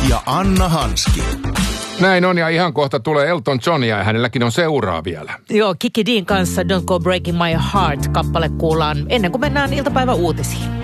ja Anna Hanski. Näin on, ja ihan kohta tulee Elton John, ja hänelläkin on seuraa vielä. Joo, Kiki Dean kanssa Don't Go Breaking My Heart -kappale kuullaan ennen kuin mennään iltapäiväuutisiin.